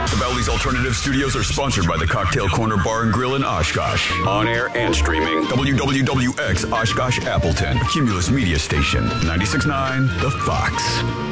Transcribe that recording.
The Bally's Alternative Studios are sponsored by the Cocktail Corner Bar and Grill in Oshkosh. On air and streaming. WWWX Oshkosh Appleton. Cumulus Media Station. 96.9 The Fox.